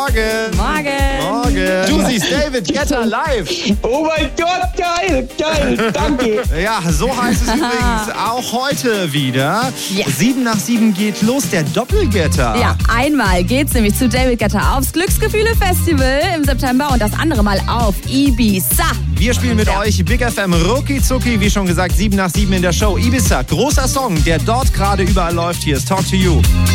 Morgen. Morgen. Du siehst David Guetta live. Oh mein Gott, geil, danke. Ja, so heißt es übrigens auch heute wieder. Yes. 7 nach 7 geht los, der Doppelgetter. Ja, einmal geht's nämlich zu David Guetta aufs Glücksgefühle-Festival im September und das andere Mal auf Ibiza. Wir spielen mit euch Big FM Rucki Zucki, wie schon gesagt, 7 nach 7 in der Show. Ibiza, großer Song, der dort gerade überall läuft. Hier ist Talk to You.